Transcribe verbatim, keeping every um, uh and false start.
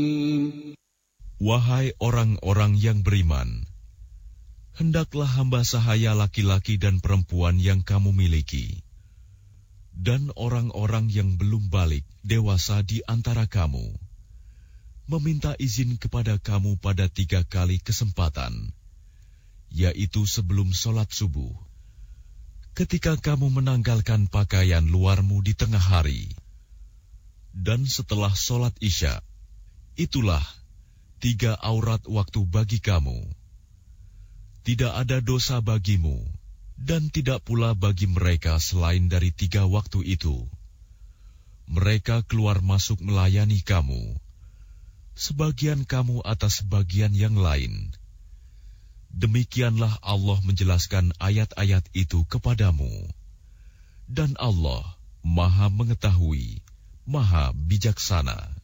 Wahai orang-orang yang beriman, hendaklah hamba sahaya laki-laki dan perempuan yang kamu miliki, dan orang-orang yang belum balik dewasa di antara kamu, meminta izin kepada kamu pada tiga kali kesempatan, yaitu sebelum sholat subuh, ketika kamu menanggalkan pakaian luarmu di tengah hari, dan setelah sholat isya. Itulah tiga aurat waktu bagi kamu. Tidak ada dosa bagimu, dan tidak pula bagi mereka selain dari tiga waktu itu. Mereka keluar masuk melayani kamu, sebagian kamu atas sebagian yang lain. Demikianlah Allah menjelaskan ayat-ayat itu kepadamu. Dan Allah Maha Mengetahui, Maha Bijaksana.